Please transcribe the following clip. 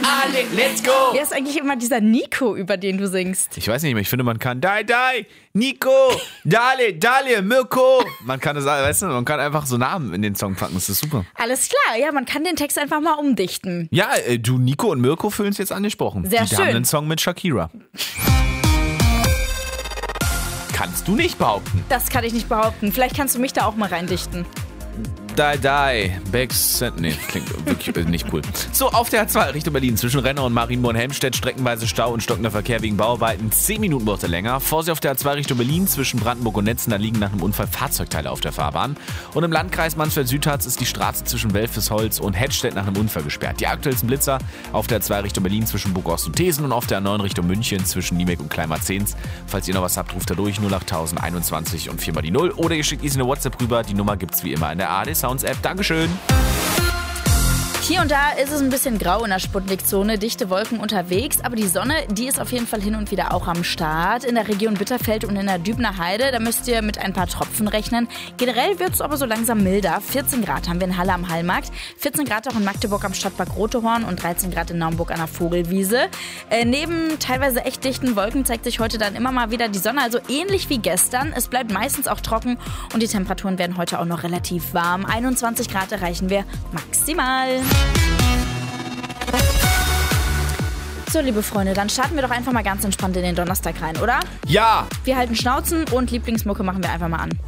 alle, let's go. Wer ist eigentlich immer dieser Nico, über den du singst? Ich weiß nicht mehr, ich finde, man kann Dai, Nico, Dale, Mirko. Man kann das, weißt du, man kann einfach so Namen in den Song packen, das ist super. Alles klar, ja, man kann den Text einfach mal umdichten. Ja, du, Nico und Mirko fühlen es jetzt angesprochen. Sehr Die schön. haben einen Song mit Shakira. Kannst du nicht behaupten. Das kann ich nicht behaupten. Vielleicht kannst du mich da auch mal reindichten. Die, nee, klingt wirklich nicht cool. So, auf der A2 Richtung Berlin zwischen Renner und Marienborn-Helmstedt streckenweise Stau und stockender Verkehr wegen Bauarbeiten. 10 Minuten braucht er länger. Vorsicht auf der A2 Richtung Berlin zwischen Brandenburg und Netzen, da liegen nach einem Unfall Fahrzeugteile auf der Fahrbahn. Und im Landkreis Mansfeld-Südharz ist die Straße zwischen Welfesholz und Hettstedt nach einem Unfall gesperrt. Die aktuellsten Blitzer auf der A2 Richtung Berlin zwischen Burgost und Thesen und auf der A9 Richtung München zwischen Niemek und Kleinmarzens. Falls ihr noch was habt, ruft da durch 08021 und 4 mal die 0 oder ihr schickt Easy eine WhatsApp rüber. Die Nummer gibt's wie immer in der ARD Sounds App. Dankeschön. Hier und da ist es ein bisschen grau in der Sputnik-Zone, dichte Wolken unterwegs, aber die Sonne, die ist auf jeden Fall hin und wieder auch am Start. In der Region Bitterfeld und in der Dübner Heide, da müsst ihr mit ein paar Tropfen rechnen. Generell wird es aber so langsam milder. 14 Grad haben wir in Halle am Hallmarkt, 14 Grad auch in Magdeburg am Stadtpark Rotehorn und 13 Grad in Naumburg an der Vogelwiese. Neben teilweise echt dichten Wolken zeigt sich heute dann immer mal wieder die Sonne, also ähnlich wie gestern. Es bleibt meistens auch trocken und die Temperaturen werden heute auch noch relativ warm. 21 Grad erreichen wir maximal. So, liebe Freunde, dann starten wir doch einfach mal ganz entspannt in den Donnerstag rein, oder? Ja! Wir halten Schnauzen und Lieblingsmucke machen wir einfach mal an.